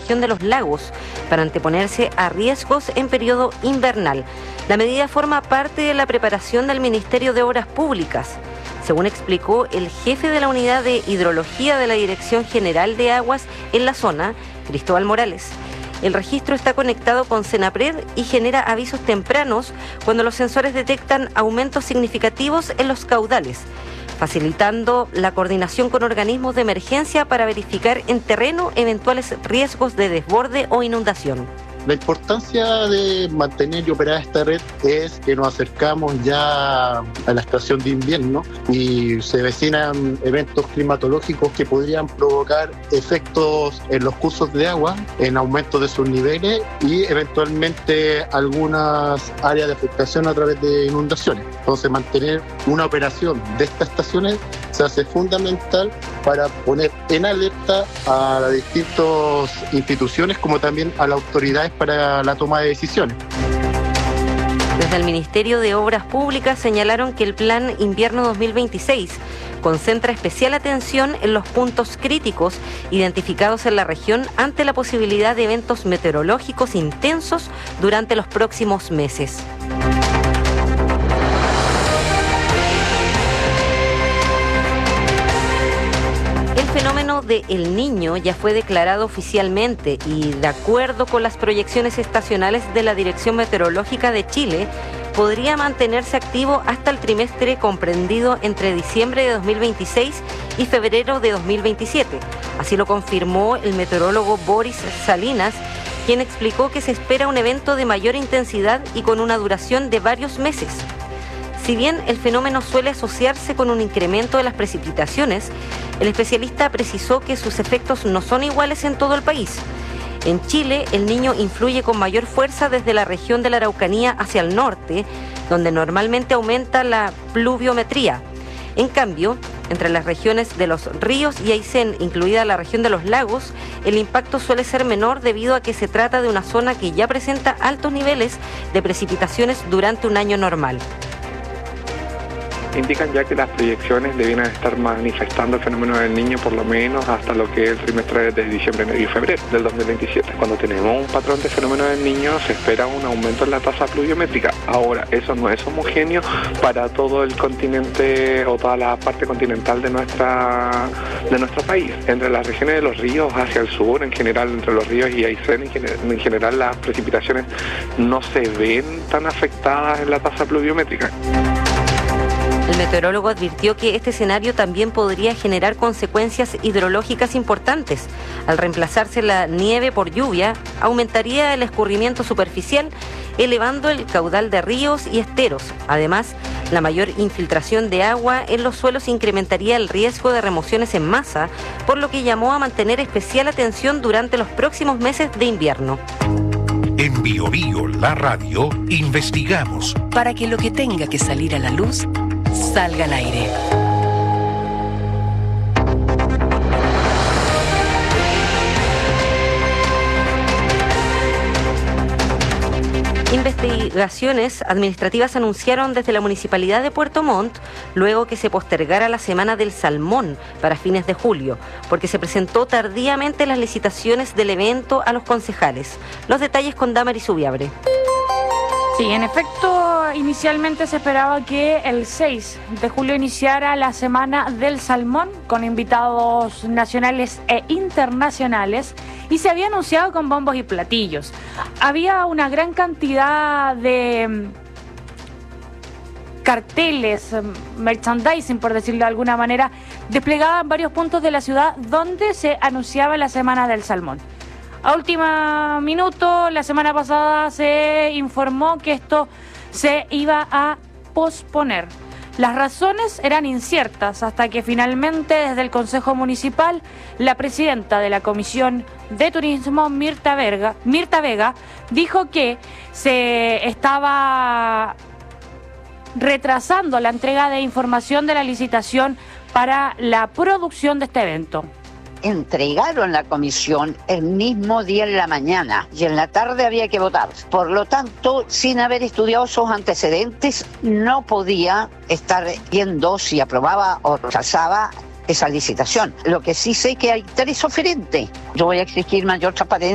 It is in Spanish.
región de los lagos para anteponerse a riesgos en periodo invernal. La medida forma parte de la preparación del Ministerio de Obras Públicas, según explicó el jefe de la Unidad de Hidrología de la Dirección General de Aguas en la zona, Cristóbal Morales. El registro está conectado con Senapred y genera avisos tempranos cuando los sensores detectan aumentos significativos en los caudales, facilitando la coordinación con organismos de emergencia para verificar en terreno eventuales riesgos de desborde o inundación. La importancia de mantener y operar esta red es que nos acercamos ya a la estación de invierno y se vecinan eventos climatológicos que podrían provocar efectos en los cursos de agua, en aumento de sus niveles y eventualmente algunas áreas de afectación a través de inundaciones. Entonces, mantener una operación de estas estaciones se hace fundamental para poner en alerta a las distintas instituciones como también a las autoridades para la toma de decisiones. Desde el Ministerio de Obras Públicas señalaron que el Plan Invierno 2026 concentra especial atención en los puntos críticos identificados en la región ante la posibilidad de eventos meteorológicos intensos durante los próximos meses. El fenómeno de El Niño ya fue declarado oficialmente y, de acuerdo con las proyecciones estacionales de la Dirección Meteorológica de Chile, podría mantenerse activo hasta el trimestre comprendido entre diciembre de 2026 y febrero de 2027. Así lo confirmó el meteorólogo Boris Salinas, quien explicó que se espera un evento de mayor intensidad y con una duración de varios meses. Si bien el fenómeno suele asociarse con un incremento de las precipitaciones, el especialista precisó que sus efectos no son iguales en todo el país. En Chile, el Niño influye con mayor fuerza desde la región de la Araucanía hacia el norte, donde normalmente aumenta la pluviometría. En cambio, entre las regiones de los ríos y Aysén, incluida la región de los lagos, el impacto suele ser menor debido a que se trata de una zona que ya presenta altos niveles de precipitaciones durante un año normal. Indican ya que las proyecciones debían estar manifestando el fenómeno del Niño por lo menos hasta lo que es el trimestre de diciembre, enero y febrero del 2027. Cuando tenemos un patrón de fenómeno del Niño se espera un aumento en la tasa pluviométrica. Ahora, eso no es homogéneo para todo el continente o toda la parte continental de nuestro país. Entre las regiones de los ríos hacia el sur, en general entre los ríos y Aysén, en general las precipitaciones no se ven tan afectadas en la tasa pluviométrica. El meteorólogo advirtió que este escenario también podría generar consecuencias hidrológicas importantes. Al reemplazarse la nieve por lluvia, aumentaría el escurrimiento superficial, elevando el caudal de ríos y esteros. Además, la mayor infiltración de agua en los suelos incrementaría el riesgo de remociones en masa, por lo que llamó a mantener especial atención durante los próximos meses de invierno. En Bio Bio, la radio, investigamos para que lo que tenga que salir a la luz salga al aire. Investigaciones administrativas anunciaron desde la Municipalidad de Puerto Montt luego que se postergara la Semana del Salmón para fines de julio, porque se presentó tardíamente las licitaciones del evento a los concejales. Los detalles con Damaris Subiabre. Sí, en efecto, inicialmente se esperaba que el 6 de julio iniciara la Semana del Salmón con invitados nacionales e internacionales y se había anunciado con bombos y platillos. Había una gran cantidad de carteles, merchandising, por decirlo de alguna manera, desplegada en varios puntos de la ciudad donde se anunciaba la Semana del Salmón. A último minuto, la semana pasada se informó que esto se iba a posponer. Las razones eran inciertas hasta que finalmente desde el Consejo Municipal la presidenta de la Comisión de Turismo, Mirta Vega, dijo que se estaba retrasando la entrega de información de la licitación para la producción de este evento. Entregaron la comisión el mismo día en la mañana y en la tarde había que votar. Por lo tanto, sin haber estudiado esos antecedentes, no podía estar viendo si aprobaba o rechazaba esa licitación. Lo que sí sé es que hay 3 oferentes. Yo voy a exigir mayor transparencia